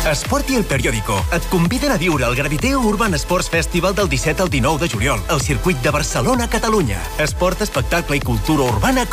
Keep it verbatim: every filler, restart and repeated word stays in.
Esport i El Periódico et conviden a viure el Graviteo Urban Sports Festival del disset al dinou de juliol al circuit de Barcelona, Catalunya. Esport, espectacle i cultura urbana